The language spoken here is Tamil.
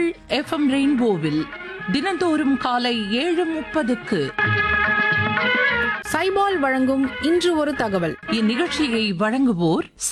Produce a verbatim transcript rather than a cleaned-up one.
எஃப்எம் ரெயின்போவில் தினந்தோறும் காலை ஏழு முப்பதுக்கு சைபால் வழங்கும் இன்று ஒரு தகவல். இந்நிகழ்ச்சியை வழங்குவோர்